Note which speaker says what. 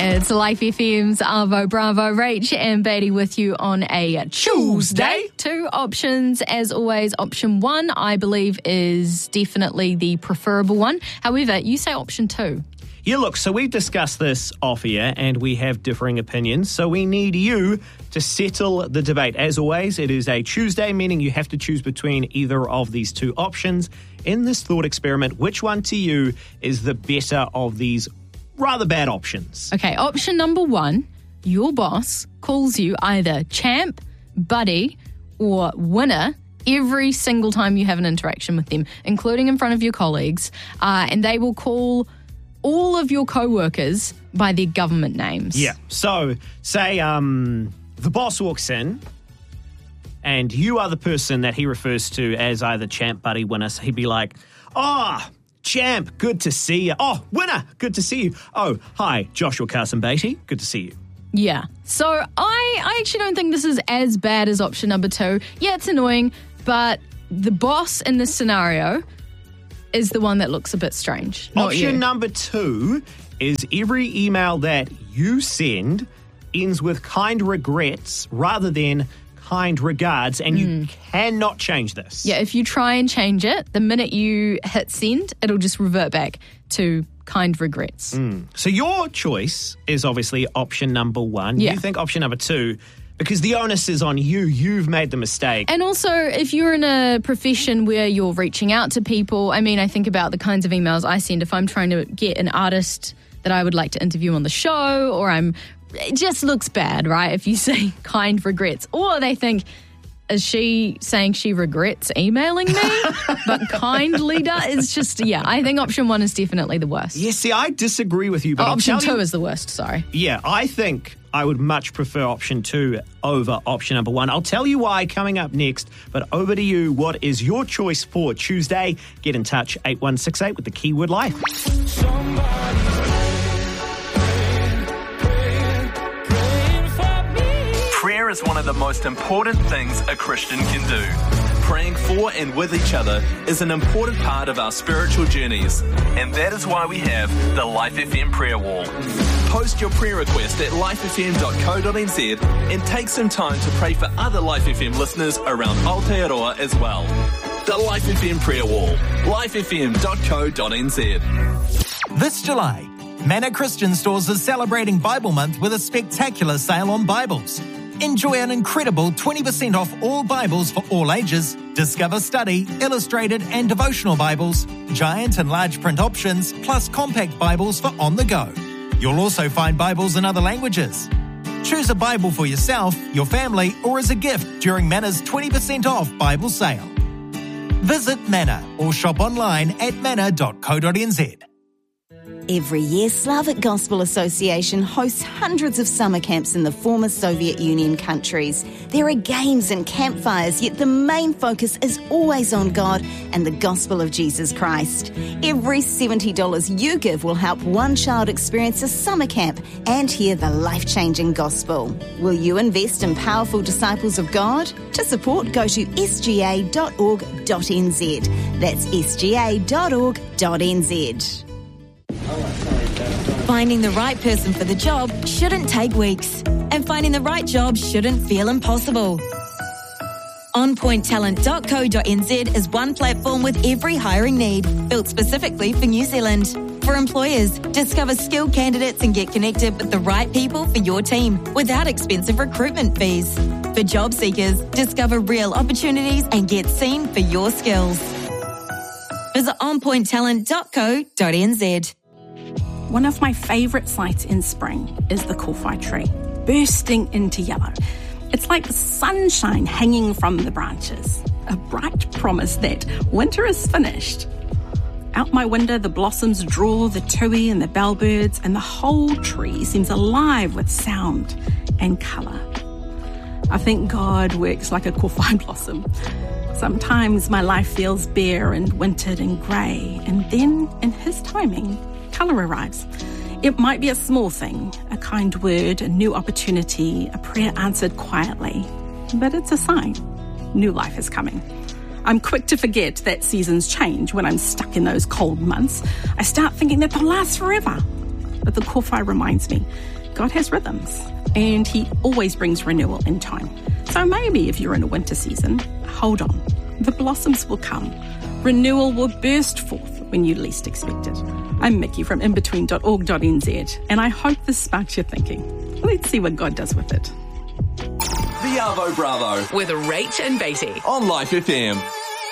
Speaker 1: It's Life FM's Arvo Bravo, Rach and Beatty with you on a Tuesday. Two options, as always. Option one, I believe, is definitely the preferable one. However, you say option two.
Speaker 2: Yeah, look, so we've discussed this off air and we have differing opinions, so we need you to settle the debate. As always, it is a Tuesday, meaning you have to choose between either of these two options. In this thought experiment, which one to you is the better of these rather bad options?
Speaker 1: Okay, option number one, your boss calls you either champ, buddy, or winner every single time you have an interaction with them, including in front of your colleagues, and they will call all of your co-workers by their government names.
Speaker 2: Yeah. So, say the boss walks in and you are the person that he refers to as either champ, buddy, winner. So he'd be like, champ, good to see you. Oh, winner, good to see you. Oh, hi, Joshua Carson Beatty, good to see you.
Speaker 1: Yeah. So I actually don't think this is as bad as option number two. Yeah, it's annoying, but the boss in this scenario is the one that looks a bit strange.
Speaker 2: Option number two is every email that you send ends with kind regrets rather than kind regards, and you cannot change this.
Speaker 1: Yeah, if you try and change it, the minute you hit send, it'll just revert back to kind regrets.
Speaker 2: So your choice is obviously option number one.
Speaker 1: Yeah.
Speaker 2: You think option number two, because the onus is on you. You've made the mistake.
Speaker 1: And also, if you're in a profession where you're reaching out to people, I mean, I think about the kinds of emails I send if I'm trying to get an artist that I would like to interview on the show, or it just looks bad, right? If you say kind regrets, or they think, is she saying she regrets emailing me, but kindly does? It's just, I think option one is definitely the worst.
Speaker 2: Yeah, see, I disagree with you. But
Speaker 1: option two is the worst, sorry.
Speaker 2: Yeah, I think I would much prefer option two over option number one. I'll tell you why coming up next, but over to you. What is your choice for Tuesday? Get in touch, 8168 with the keyword life.
Speaker 3: Prayer is one of the most important things a Christian can do. Praying for and with each other is an important part of our spiritual journeys, and that is why we have the Life FM Prayer Wall. Post your prayer request at lifefm.co.nz and take some time to pray for other Life FM listeners around Aotearoa as well. The Life FM Prayer Wall, lifefm.co.nz.
Speaker 4: This July, Manor Christian Stores is celebrating Bible Month with a spectacular sale on Bibles. Enjoy an incredible 20% off all Bibles for all ages. Discover study, illustrated and devotional Bibles, giant and large print options, plus compact Bibles for on the go. You'll also find Bibles in other languages. Choose a Bible for yourself, your family, or as a gift during Manor's 20% off Bible sale. Visit Manor or shop online at manor.co.nz.
Speaker 5: Every year, Slavic Gospel Association hosts hundreds of summer camps in the former Soviet Union countries. There are games and campfires, yet the main focus is always on God and the gospel of Jesus Christ. Every $70 you give will help one child experience a summer camp and hear the life-changing gospel. Will you invest in powerful disciples of God? To support, go to sga.org.nz. That's sga.org.nz.
Speaker 6: Finding the right person for the job shouldn't take weeks, and finding the right job shouldn't feel impossible. OnPointTalent.co.nz is one platform with every hiring need, built specifically for New Zealand. For employers, discover skilled candidates and get connected with the right people for your team without expensive recruitment fees. For job seekers, discover real opportunities and get seen for your skills. Visit OnPointTalent.co.nz.
Speaker 7: One of my favourite sights in spring is the kowhai tree, bursting into yellow. It's like the sunshine hanging from the branches, a bright promise that winter is finished. Out my window, the blossoms draw the tui and the bellbirds, and the whole tree seems alive with sound and colour. I think God works like a kowhai blossom. Sometimes my life feels bare and wintered and grey, and then, in His timing, colour arrives. It might be a small thing, a kind word, a new opportunity, a prayer answered quietly, but it's a sign. New life is coming. I'm quick to forget that seasons change when I'm stuck in those cold months. I start thinking that they'll last forever. But the kōwhai reminds me, God has rhythms, and he always brings renewal in time. So maybe if you're in a winter season, hold on. The blossoms will come. Renewal will burst forth when you least expect it. I'm Mickey from inbetween.org.nz, and I hope this sparks your thinking. Let's see what God does with it.
Speaker 3: The Arvo Bravo
Speaker 8: with Rach and Beatty
Speaker 3: on Life FM.